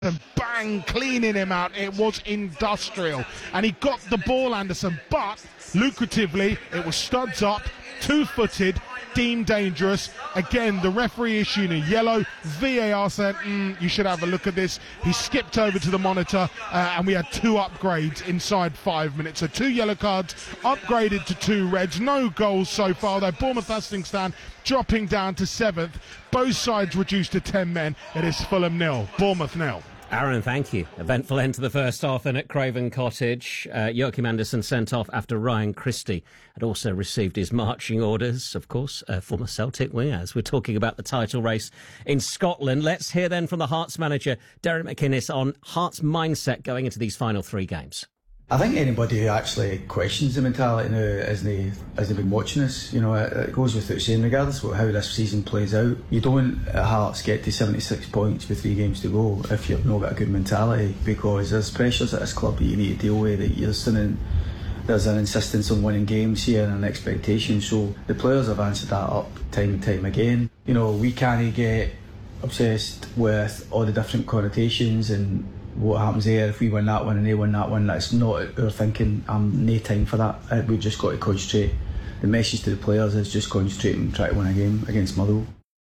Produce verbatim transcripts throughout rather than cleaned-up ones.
and bang, cleaning him out. It was industrial, and he got the ball, Anderson, but lucratively it was studs up, two-footed, deemed dangerous. Again, the referee issued a yellow. V A R said, mm, you should have a look at this. He skipped over to the monitor, uh, and we had two upgrades inside five minutes. So two yellow cards upgraded to two reds. No goals so far, though. Bournemouth Hastings dropping down to seventh. Both sides reduced to ten men. It is Fulham nil, Bournemouth nil. Aaron, thank you. Eventful end to the first half then at Craven Cottage. Uh, Joachim Andersen sent off after Ryan Christie had also received his marching orders, of course, uh, former Celtic winger, as we're talking about the title race in Scotland. Let's hear then from the Hearts manager, Derek McInnes, on Hearts' mindset going into these final three games. I think anybody who actually questions the mentality now isn't, hasn't been watching this. You know, it, it goes without saying, regardless of how this season plays out, you don't at Hearts get to seventy-six points with three games to go if you've not got a good mentality, because there's pressures at this club that you need to deal with, that you're sitting, there's an insistence on winning games here and an expectation, so the players have answered that up time and time again. You know, we can't get obsessed with all the different connotations and what happens there if we win that one and they win that one. That's not our thinking. I'm no time for that. We've just got to concentrate. The message to the players is just concentrate and try to win a game against Motherwell.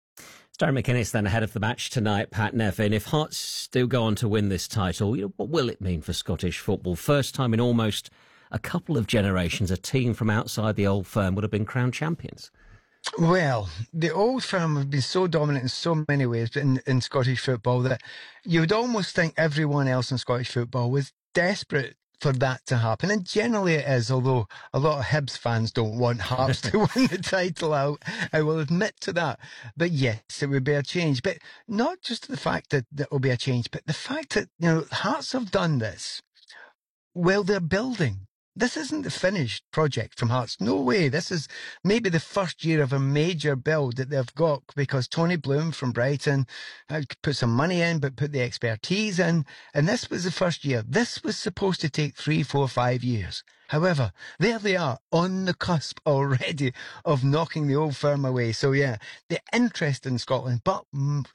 Darren McInnes then ahead of the match tonight, Pat Nevin. If Hearts do go on to win this title, you know, what will it mean for Scottish football? First time in almost a couple of generations a team from outside the old firm would have been crowned champions. Well, the old firm have been so dominant in so many ways in, in Scottish football that you would almost think everyone else in Scottish football was desperate for that to happen. And generally it is, although a lot of Hibs fans don't want Hearts to win the title out. I will admit to that. But yes, it would be a change. But not just the fact that it will be a change, but the fact that, you know, Hearts have done this while they're building. This isn't the finished project from Hearts. No way. This is maybe the first year of a major build that they've got, because Tony Bloom from Brighton had put some money in, but put the expertise in. And this was the first year. This was supposed to take three, four, five years. However, there they are on the cusp already of knocking the old firm away. So yeah, the interest in Scotland, but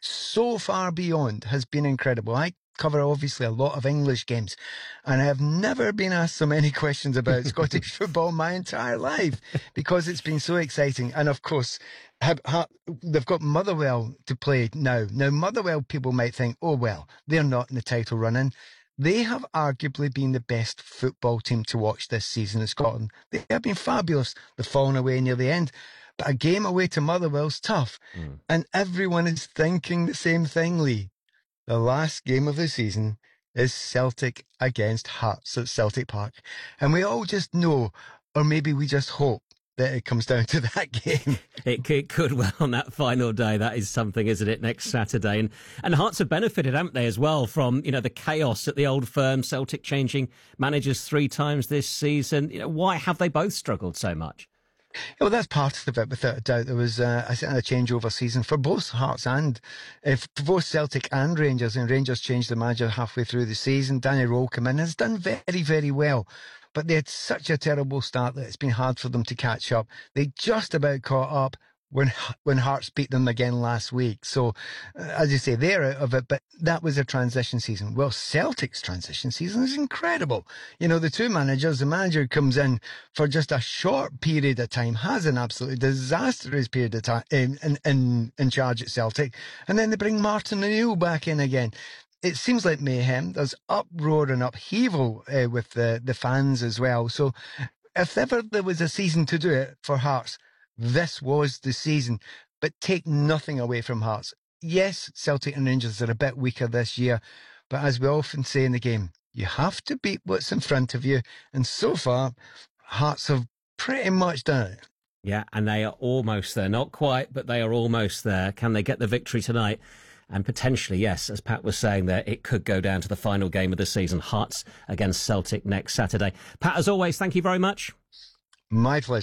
so far beyond, has been incredible. I cover obviously a lot of English games, and I have never been asked so many questions about Scottish football my entire life, because it's been so exciting. And of course, have, have, they've got Motherwell to play now. Now, Motherwell, people might think, oh well, they're not in the title running. They have arguably been the best football team to watch this season in Scotland. They have been fabulous. They've fallen away near the end. But a game away to Motherwell's tough. Mm. And everyone is thinking the same thing, Lee. The last game of the season is Celtic against Hearts at Celtic Park. And we all just know, or maybe we just hope, that it comes down to that game. It, it could well on that final day. That is something, isn't it, next Saturday? And and Hearts have benefited, haven't they, as well, from, you know, the chaos at the old firm, Celtic changing managers three times this season. You know, why have they both struggled so much? Well, that's part of it, without a doubt. There was uh, a, a changeover season for both Hearts and uh, for both Celtic and Rangers. And Rangers changed the manager halfway through the season. Danny Rowe came in, has done very, very well. But they had such a terrible start that it's been hard for them to catch up. They just about caught up when when Hearts beat them again last week. So, uh, as you say, they're out of it, but that was a transition season. Well, Celtic's transition season is incredible. You know, the two managers, the manager who comes in for just a short period of time, has an absolutely disastrous period of time in, in, in, in charge at Celtic, and then they bring Martin O'Neill back in again. It seems like mayhem. There's uproar and upheaval uh, with the, the fans as well. So if ever there was a season to do it for Hearts, this was the season. But take nothing away from Hearts. Yes, Celtic and Rangers are a bit weaker this year, but as we often say in the game, you have to beat what's in front of you. And so far, Hearts have pretty much done it. Yeah, and they are almost there. Not quite, but they are almost there. Can they get the victory tonight? And potentially, yes, as Pat was saying there, it could go down to the final game of the season, Hearts against Celtic next Saturday. Pat, as always, thank you very much. My pleasure.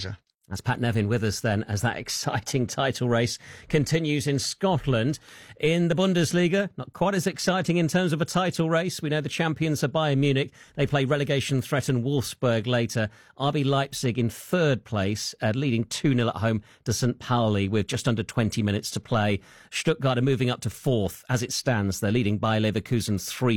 That's Pat Nevin with us then as that exciting title race continues in Scotland. In the Bundesliga, not quite as exciting in terms of a title race. We know the champions are Bayern Munich. They play relegation-threatened Wolfsburg later. R B Leipzig in third place, uh, leading two nil at home to Saint Pauli with just under twenty minutes to play. Stuttgart are moving up to fourth as it stands. They're leading Bayer Leverkusen three